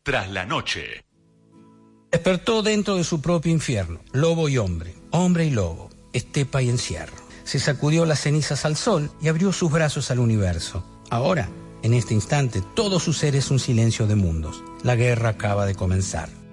tras la noche. Despertó dentro de su propio infierno, lobo y hombre, hombre y lobo, estepa y encierro. Se sacudió las cenizas al sol y abrió sus brazos al universo. Ahora, en este instante, todo su ser es un silencio de mundos. La guerra acaba de comenzar.